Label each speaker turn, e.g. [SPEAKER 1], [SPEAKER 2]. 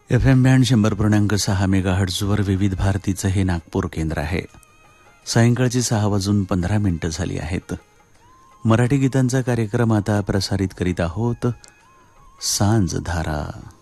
[SPEAKER 1] FM band 100.6 मेगाहर्ट्झवर विविध भारतीचं हे नागपूर केंद्र आहे. सायंकाळची 6:15 झाली आहेत. मराठी गीतांचा कार्यक्रम आता प्रसारित करीत आहोत. सांज धारा.